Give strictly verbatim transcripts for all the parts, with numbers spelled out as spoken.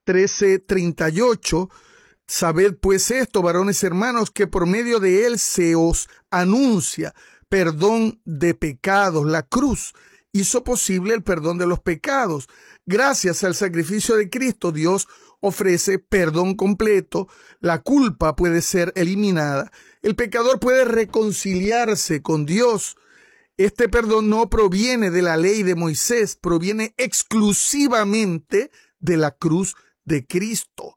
trece treinta y ocho, sabed pues esto, varones hermanos, que por medio de él se os anuncia perdón de pecados. La cruz hizo posible el perdón de los pecados. Gracias al sacrificio de Cristo, Dios ofrece perdón completo. La culpa puede ser eliminada. El pecador puede reconciliarse con Dios. Este perdón no proviene de la ley de Moisés, proviene exclusivamente de la cruz de Cristo.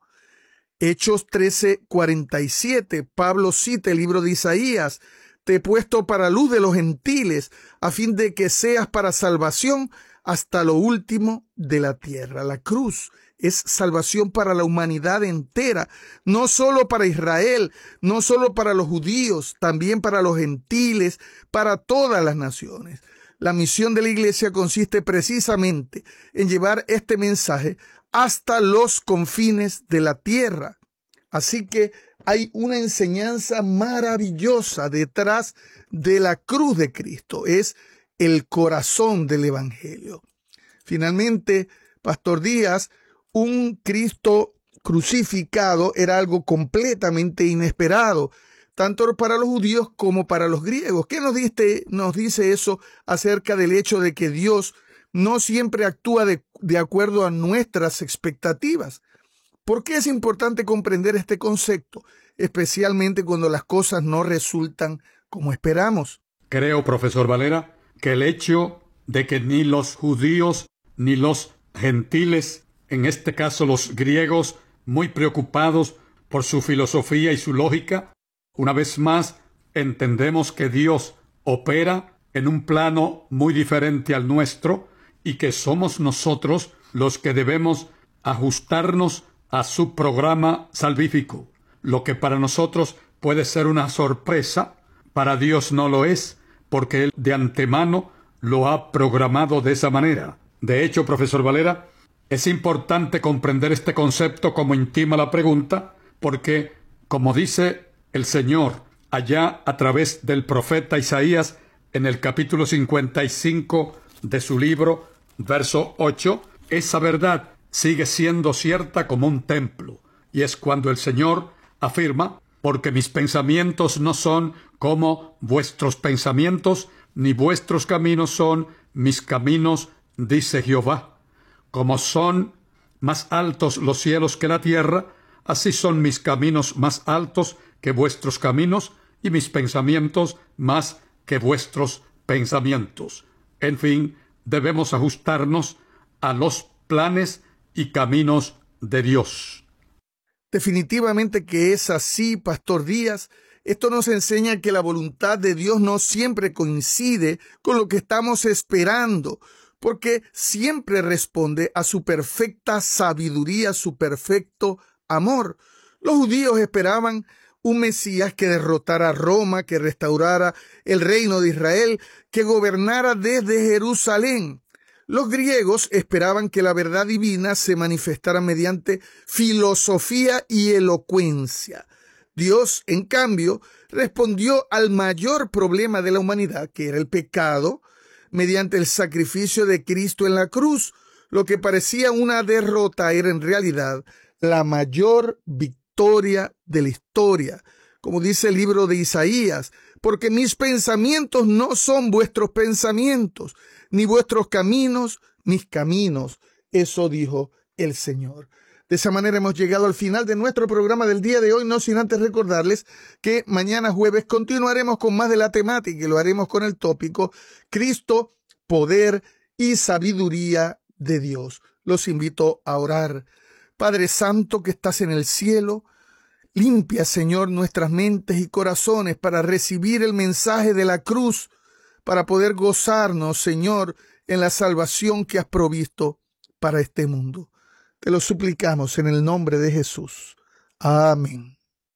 Hechos trece cuarenta y siete, Pablo cita el libro de Isaías: te he puesto para luz de los gentiles, a fin de que seas para salvación hasta lo último de la tierra. La cruz es salvación para la humanidad entera, no solo para Israel, no solo para los judíos, también para los gentiles, para todas las naciones. La misión de la iglesia consiste precisamente en llevar este mensaje hasta los confines de la tierra. Así que hay una enseñanza maravillosa detrás de la cruz de Cristo. Es el corazón del evangelio. Finalmente, Pastor Díaz, un Cristo crucificado era algo completamente inesperado, tanto para los judíos como para los griegos. ¿Qué nos dice, nos dice eso acerca del hecho de que Dios no siempre actúa de, de acuerdo a nuestras expectativas? ¿Por qué es importante comprender este concepto, especialmente cuando las cosas no resultan como esperamos? Creo, profesor Valera, que el hecho de que ni los judíos ni los gentiles, en este caso los griegos, muy preocupados por su filosofía y su lógica, una vez más entendemos que Dios opera en un plano muy diferente al nuestro y que somos nosotros los que debemos ajustarnos a su programa salvífico. Lo que para nosotros puede ser una sorpresa, para Dios no lo es, porque Él de antemano lo ha programado de esa manera. De hecho, profesor Valera, es importante comprender este concepto como intima la pregunta, porque, como dice el Señor allá a través del profeta Isaías en el capítulo cincuenta y cinco de su libro, verso ocho, esa verdad sigue siendo cierta como un templo. Y es cuando el Señor afirma: porque mis pensamientos no son como vuestros pensamientos, ni vuestros caminos son mis caminos, dice Jehová. Como son más altos los cielos que la tierra, así son mis caminos más altos que vuestros caminos, y mis pensamientos más que vuestros pensamientos. En fin, debemos ajustarnos a los planes y caminos de Dios. Definitivamente que es así, Pastor Díaz. Esto nos enseña que la voluntad de Dios no siempre coincide con lo que estamos esperando, porque siempre responde a su perfecta sabiduría, su perfecto amor. Los judíos esperaban un Mesías que derrotara a Roma, que restaurara el reino de Israel, que gobernara desde Jerusalén. Los griegos esperaban que la verdad divina se manifestara mediante filosofía y elocuencia. Dios, en cambio, respondió al mayor problema de la humanidad, que era el pecado, mediante el sacrificio de Cristo en la cruz. Lo que parecía una derrota era en realidad la mayor victoria de la historia. Como dice el libro de Isaías: porque mis pensamientos no son vuestros pensamientos, ni vuestros caminos mis caminos. Eso dijo el Señor. De esa manera hemos llegado al final de nuestro programa del día de hoy, no sin antes recordarles que mañana jueves continuaremos con más de la temática y lo haremos con el tópico Cristo, poder y sabiduría de Dios. Los invito a orar. Padre Santo que estás en el cielo, limpia, Señor, nuestras mentes y corazones para recibir el mensaje de la cruz, para poder gozarnos, Señor, en la salvación que has provisto para este mundo. Te lo suplicamos en el nombre de Jesús. Amén.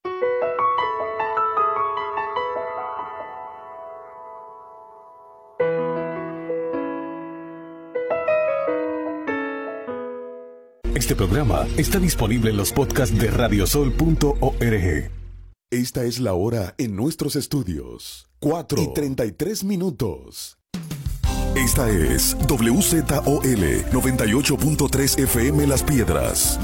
Este programa está disponible en los podcasts de radiosol punto org. Esta es la hora en nuestros estudios. cuatro y treinta y tres minutos. Esta es W Z O L noventa y ocho punto tres F M Las Piedras.